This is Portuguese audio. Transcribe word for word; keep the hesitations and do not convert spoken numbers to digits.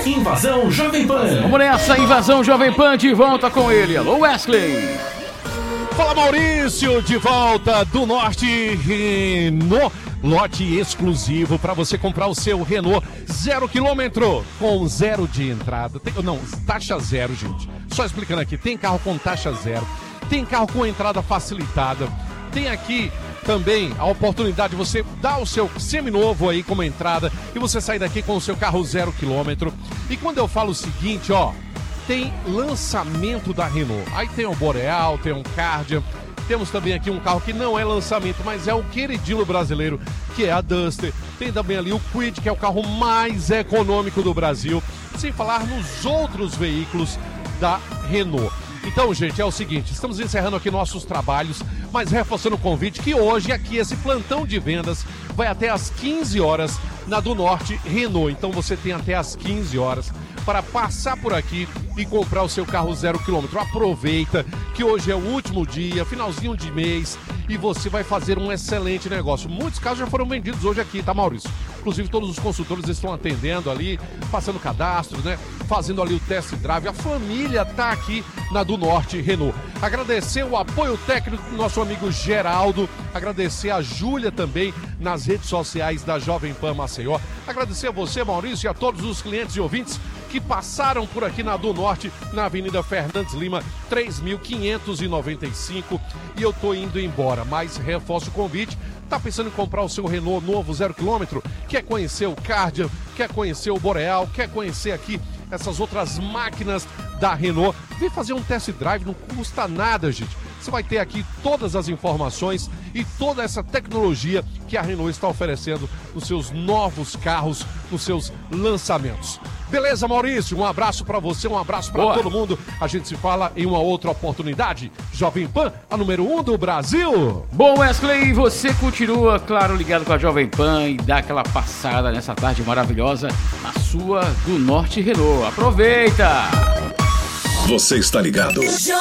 Invasão Jovem Pan. Vamos nessa, Invasão Jovem Pan, de volta com ele. Alô, Wesley. Fala, Maurício, de volta do Norte Renault. Lote exclusivo para você comprar o seu Renault zero quilômetro com zero de entrada. Tem, não, taxa zero, gente. Só explicando aqui, tem carro com taxa zero, tem carro com entrada facilitada, tem aqui também a oportunidade de você dar o seu seminovo aí como entrada e você sair daqui com o seu carro zero quilômetro. E quando eu falo o seguinte, ó, tem lançamento da Renault. Aí tem o Boreal, tem um Kardian. Temos também aqui um carro que não é lançamento, mas é um queridinho brasileiro, que é a Duster. Tem também ali o Kwid, que é o carro mais econômico do Brasil. Sem falar nos outros veículos da Renault. Então, gente, é o seguinte, estamos encerrando aqui nossos trabalhos, mas reforçando o convite que hoje aqui esse plantão de vendas vai até às quinze horas na do Norte Renault. Então você tem até às quinze horas para passar por aqui e comprar o seu carro zero quilômetro. Aproveita que hoje é o último dia, finalzinho de mês, e você vai fazer um excelente negócio. Muitos carros já foram vendidos hoje aqui, tá, Maurício? Inclusive todos os consultores estão atendendo ali, passando cadastro, né? Fazendo ali o test drive. A família tá aqui na do Norte Renault. Agradecer o apoio técnico do nosso amigo Geraldo, agradecer a Júlia também nas redes sociais da Jovem Pan Maceió. Agradecer a você, Maurício, e a todos os clientes e ouvintes que passaram por aqui na do Norte, na Avenida Fernandes Lima, três mil quinhentos e noventa e cinco, e eu tô indo embora, mas reforço o convite. Tá pensando em comprar o seu Renault novo zero quilômetro? Quer conhecer o Kardian? Quer conhecer o Boreal? Quer conhecer aqui essas outras máquinas da Renault? Vem fazer um test drive, não custa nada, gente. Você vai ter aqui todas as informações e toda essa tecnologia que a Renault está oferecendo nos seus novos carros, nos seus lançamentos. Beleza, Maurício? Um abraço pra você, um abraço pra todo mundo. A gente se fala em uma outra oportunidade. Jovem Pan, a número um do Brasil. Bom, Wesley, você continua, claro, ligado com a Jovem Pan e dá aquela passada nessa tarde maravilhosa na sua do Norte Renault. Aproveita! Você está ligado.